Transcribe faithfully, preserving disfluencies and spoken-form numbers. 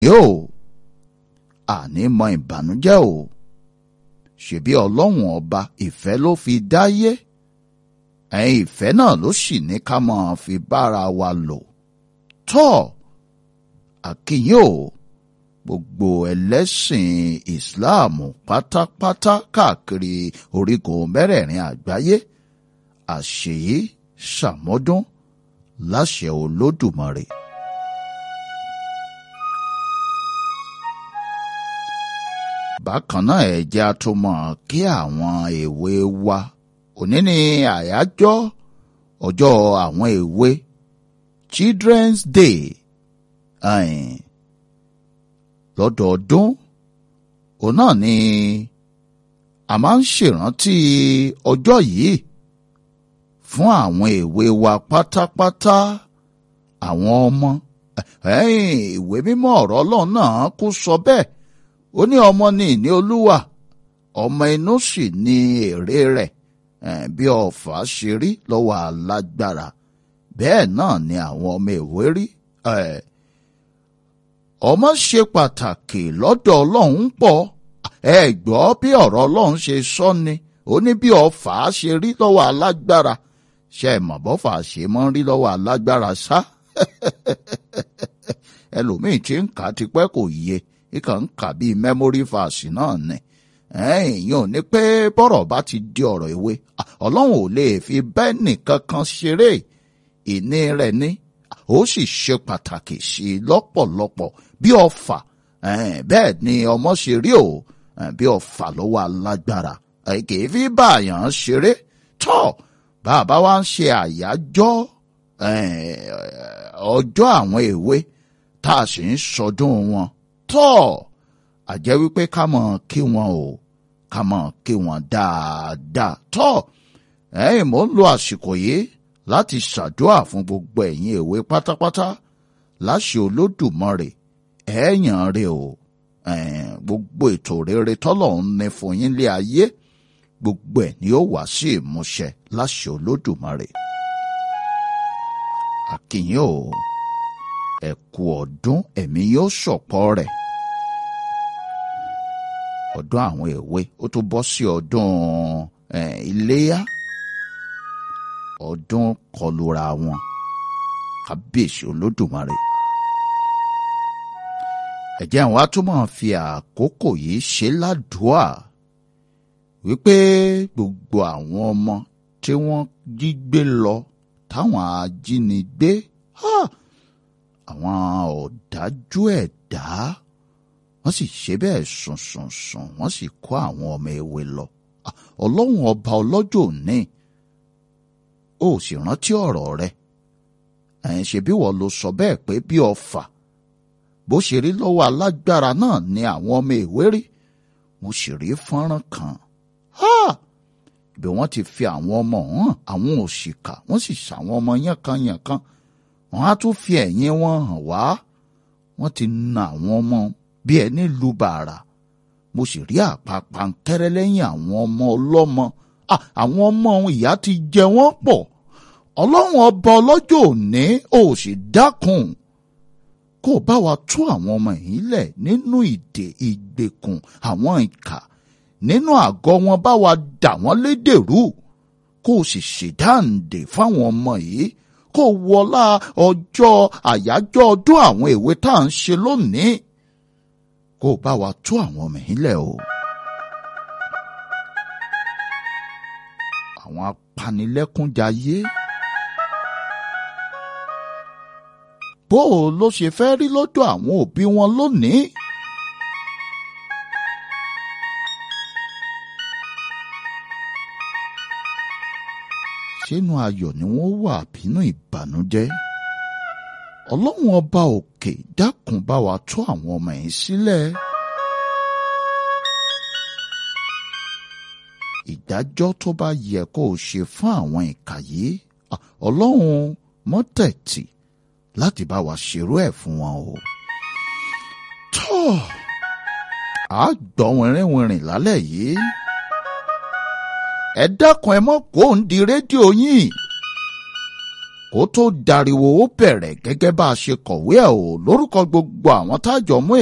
yóò àní mọ ìbànújẹ́ o ṣebí ọlọ́run ọba ìfẹ́ ló fi dáyé ẹ̀yin ìfẹ́ náà ló sì ní ká máa fi bára wa lò tọ́ àkíyè o gbogbo ẹlẹ́sìn ìsìláàmù pátápátá káàkiri orígun mẹ́rẹ̀ẹ̀rin àgbáyé àṣeyí ṣàmọ́dún láṣẹ Olódùmarè. bákan náà ẹ jẹ́ a tún mọ̀ kí àwọn èwe wa òní ní àyájọ́ ọjọ́ àwọn èwe Children's Day ẹ̀yìn lọ́dọọdún òun náà ni a máa ń ṣèrántí ọjọ́ yìí fún àwọn èwe wa pátápátá àwọn ọmọ ẹ̀yìn ìwé mímọ́ ọ̀rọ̀ Ọlọ́run náà kú sọ bẹ́ẹ̀ ó ní ọmọ ní ìní Olúwa ọmọ inú sì ní èrè rẹ̀ bí ọfà ṣe rí lọ́wọ́ alágbára bẹ́ẹ̀ náà ni àwọn ọmọ èwe rí ọmọ ṣe pàtàkì lọ́dọ̀ Ọlọ́run pọ̀ ẹ gbọ́ bí ọ̀rọ̀ Ọlọ́run ṣe sọ ni ó ní bí ọfà ṣe rí lọ́wọ́ alágbára ṣe é mọ̀ bọ́fà ṣe mọ́ rí lọ́wọ́ alágbára ṣá ẹlòmíì tí ń kà á tipẹ́ kò yé ìkàn ń kà bíi memory verse náà ni ẹ̀yìn ò ní pé bọ́rọ̀ bá ti di ọ̀rọ̀ ìwé Ọlọ́run ò lè fi bẹ́ẹ̀ nìkan kan ṣeré ìní rẹ̀ ní ó sì ṣe pàtàkì sí i lọ́pọ̀lọpọ̀ bí ọfà bẹ́ẹ̀ ni ọmọ ṣe rí o bí ọfà lọ́wọ́ alágbára kì í fi báyàn ṣeré tọ́ bàbá wa ń ṣe àyájọ́ ọjọ́ àwọn èwe tá a sì ń sọdún wọn tọ́ àjẹ́ wípé ká mọ̀ kí wọn o ká mọ̀ kí wọn dáadáa tọ́ ẹ̀yin mò ń lo àsìkò yìí láti ṣàdúrà fún gbogbo ẹ̀yin èwe pátápátá láṣẹ Olódùmarè ẹ̀yàn rẹ o gbogbo ètò rere tọ́lọ́run ní fún yín lé ayé gbogbo ẹ̀ ni ó wá sí ìmúṣẹ láṣẹ Olódùmarè. àkìyìn o ẹ kú ọdún ẹ̀mí yóò ṣọ̀pọ̀ rẹ̀ ọdún àwọn èwe ó tún bọ́ sí ọdún iléyá ọdún kọlura wọn kábíyèsí Olódùmarè. ẹ jẹ́ àwọn atúmọ̀ fi àkókò yìí ṣe ládùúà wípé gbogbo àwọn ọmọ tí wọ́n jí gbé lọ táwọn ajínigbé àwọn ọ̀dájú ẹ̀dá wọ́n sì ṣe bẹ́ẹ̀ sùn sùn sùn wọ́n sì kó àwọn ọmọ èwe lọ. Ọlọ́run ọba ọlọ́jọ́ òní ó sì rántí ọ̀rọ̀ rẹ̀ ẹ̀yìn ṣe bí wọ́n ló sọ bẹ́ẹ̀ pé bí ọfà bó ṣe rí lọ́wọ́ alágbára náà ni àwọn ọmọ èwe rí mo sì rí fọ́nrán kan ibi wọ́n ti fi àwọn ọmọ hàn àwọn òṣìkà wọ́n sì ṣàwọn ọmọ yánkanyànkan wọ́n á tún fi ẹ̀yìn wọn hàn wá wọ́n ti na àwọn ọmọ bí ẹni lu bàrà mo sì rí àpàpàǹkẹ́rẹ́ lẹ́yìn àwọn ọmọ ọlọ́mọ àwọn ọmọ ìyá ti jẹ wọ́n pọ̀ Ọlọ́run ọba ọlọ́jọ́ òní ò sì dákun kó bá wa tú àwọn ọmọ yìí lẹ̀ nínú ìdè ìgbèkùn àwọn ìkà nínú àgọ́ wọn bá wa dà wọ́n lédèrú kó sì ṣèdáǹdè fáwọn ọmọ yìí kó wọlá ọjọ́ àyájọ́ ọdún àwọn èwe tá à ń ṣe lónìí kó bá wa tú àwọn ọmọ yìí lẹ̀ o. àwọn apanilẹ́kúnjayé bó o ló ṣe fẹ́ rí lọ́dọ̀ àwọn òbí wọn lónìí. ṣénú ayọ̀ ni wọ́n wà bínú ìbànújẹ́. Ọlọ́run ọba òkè dákun bá wa tú àwọn ọmọ yìí sílẹ̀. ìdájọ́ tó bá yẹ kó o ṣe fún àwọn ìkà yìí Ọlọ́run mọ́ tẹ̀tì láti bá wa ṣerú ẹ̀ fún wọn o. tó a gbọ́ wìnrìnwìnrìn lálẹ́ yìí ẹ dákun ẹ mọ́ kó ń di rédíò yín kó tó dariwo ó bẹ̀rẹ̀ gẹ́gẹ́ bá a ṣe kọ̀wé ẹ̀ o lórúkọ gbogbo àwọn tájọ mú